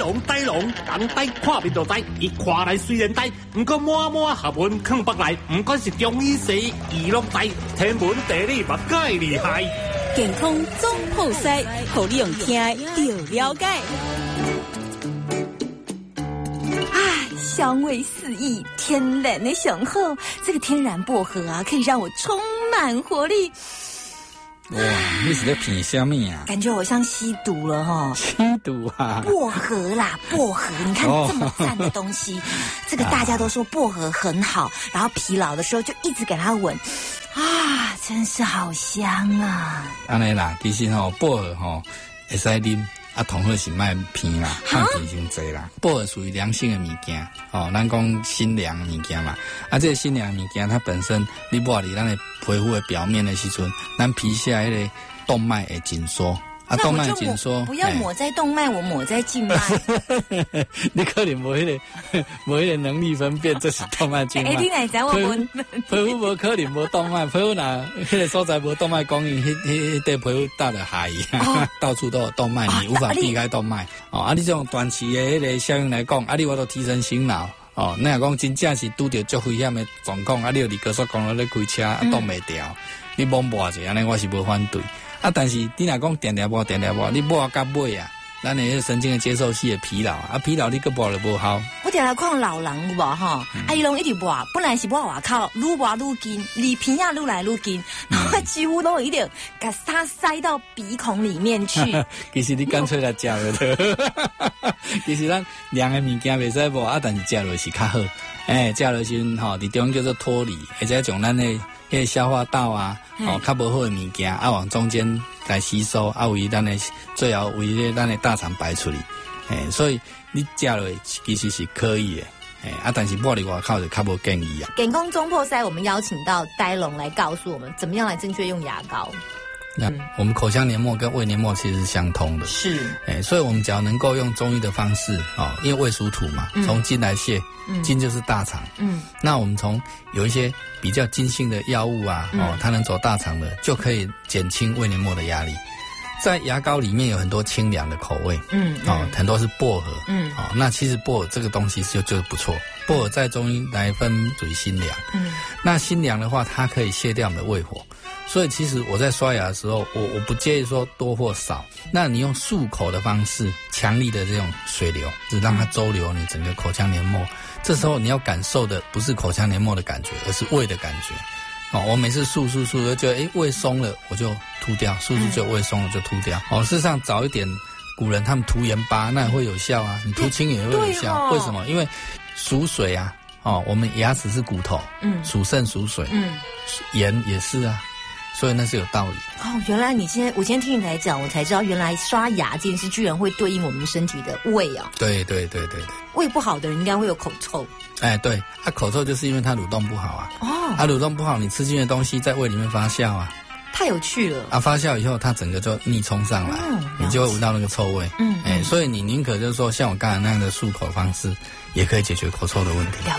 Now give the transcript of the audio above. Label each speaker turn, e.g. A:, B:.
A: 讲呆看面就知，伊看来虽然呆，不过满满学问藏北来，不管是中医西医，伊拢知，天文地理嘛介厉害。
B: 健康总铺塞，互你用听就了解。香味四溢，天然的雄厚，这个天然薄荷啊，可以让我充满活力。
C: 哇，你是在品什么啊？
B: 感觉我像吸毒了哈！
C: 吸毒啊？
B: 薄荷啦，薄荷，你看这么赞的东西，这个大家都说薄荷很好，然后疲劳的时候就一直给它闻，啊，真是好香啊！
C: 安尼啦，其实薄荷会使啉。同好是卖偏啦，看片伤济啦。薄荷属于凉性的物件，咱讲辛凉的物件嘛。这个辛凉的物件，它本身你抹伫咱的皮肤的表面的时阵，咱皮下迄个动脉会紧缩。动脉紧缩，
B: 不要抹在动脉，我抹在静脉。
C: 你可能无迄个能力分辨这是动脉静脉。
B: 你哪知我闻？
C: 皮肤无可能无动脉，皮肤哪迄个所在无动脉供应，迄块皮肤大的海一样，到处都有动脉，你无法避开动脉。你这种短期的迄个效应来讲，你我都提神醒脑。那若讲真正是拄着足危险的状况，你有伫高速公路咧开车，挡袂掉，你摸抹者，安尼我是无反对。但是你若讲点抹，你抹到尾啊，咱的神经的接受器的疲劳疲劳你个抹就无效。
B: 我定来看老人有无哈，伊拢一直抹，本来是抹外口，愈抹愈紧，离鼻啊愈来愈紧，然后几乎都一定把它塞到鼻孔里面去。
C: 其实你干脆来食了的，其实咱凉的物件袂使抹但是食落是较好。食落时伫中叫做脱离，或者从咱的迄个消化道啊，较无好的物件往中间来吸收，为咱的最后为咱的大肠排出去。所以你食落其实是可以的。但是抹伫外口就较无建议啊。
B: 健康中破塞，我们邀请到呆龙来告诉我们，怎么样来正确用牙膏。
C: 那我们口腔黏膜跟胃黏膜其实是相通的，
B: 是，
C: 所以我们只要能够用中医的方式，因为胃属土嘛，从筋来泄，筋就是大肠，那我们从有一些比较精性的药物啊，它能走大肠的，就可以减轻胃黏膜的压力。在牙膏里面有很多清凉的口味，很多是薄荷，那其实薄荷这个东西就不错。薄荷在中医来分属于辛凉，那辛凉的话，它可以卸掉我们的胃火。所以其实我在刷牙的时候，我不介意说多或少。那你用漱口的方式，强力的这种水流，只让它周流你整个口腔黏膜。这时候你要感受的不是口腔黏膜的感觉，而是胃的感觉。我每次漱就觉得胃松了，我就吐掉；漱就胃松了就吐掉。事实上早一点古人他们涂盐巴，那也会有效啊。你涂清也会有效，为什么？因为属水啊。我们牙齿是骨头，属肾属水，盐也是啊。所以那是有道理。
B: 原来我今天听你来讲，我才知道原来刷牙这件事居然会对应我们身体的胃啊。
C: 对。
B: 胃不好的人应该会有口臭。
C: 对，口臭就是因为它蠕动不好啊。蠕动不好，你吃进的东西在胃里面发酵啊。
B: 太有趣了。发
C: 酵以后它整个就逆冲上来，你就会闻到那个臭味。所以你宁可就是说像我刚才那样的漱口方式，也可以解决口臭的问题。